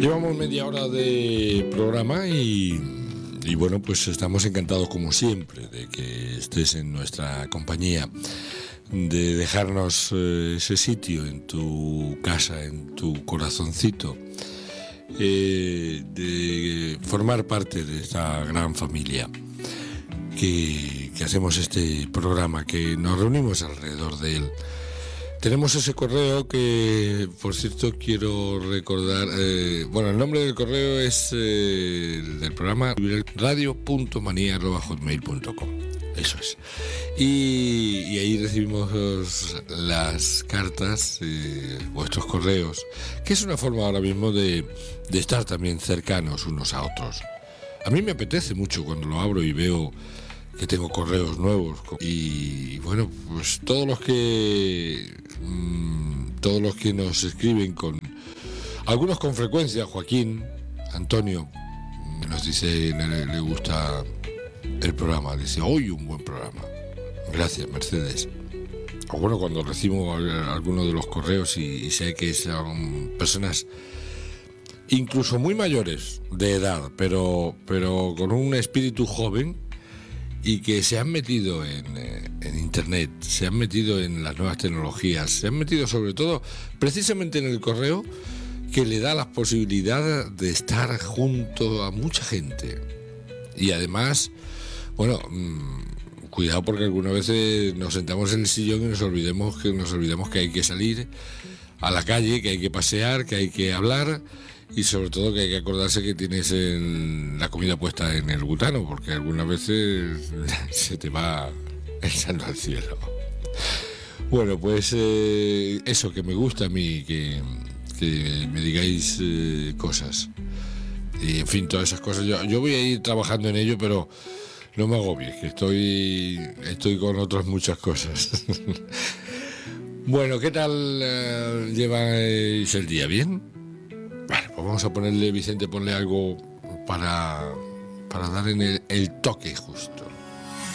Llevamos media hora de programa y bueno, pues estamos encantados como siempre de que estés en nuestra compañía, de dejarnos ese sitio en tu casa, en tu corazoncito, de formar parte de esta gran familia que hacemos este programa, que nos reunimos alrededor de él. Tenemos ese correo que, por cierto, quiero recordar. El nombre del correo es el del programa radio.manía@hotmail.com. Eso es. Y ahí recibimos las cartas, vuestros correos, que es una forma ahora mismo de estar también cercanos unos a otros. A mí me apetece mucho cuando lo abro y veo que tengo correos nuevos y bueno, pues todos los que nos escriben, con algunos con frecuencia. Joaquín Antonio nos dice, le gusta el programa, dice hoy un buen programa, gracias Mercedes. O bueno, cuando recibo alguno de los correos y sé que son personas incluso muy mayores de edad, pero con un espíritu joven, y que se han metido en internet, se han metido en las nuevas tecnologías, se han metido sobre todo precisamente en el correo, que le da la posibilidad de estar junto a mucha gente. Y además, bueno, cuidado, porque algunas veces nos sentamos en el sillón y nos olvidemos que hay que salir a la calle, que hay que pasear, que hay que hablar. Y sobre todo que hay que acordarse que tienes la comida puesta en el butano, porque algunas veces se te va el santo al cielo. Bueno, pues eso, que me gusta a mí, que me digáis cosas. Y en fin, todas esas cosas. Yo voy a ir trabajando en ello, pero no me agobies, que estoy con otras muchas cosas. Bueno, ¿qué tal lleváis el día? ¿Bien? Vale, pues vamos a ponerle, Vicente, ponle algo para dar en el toque justo.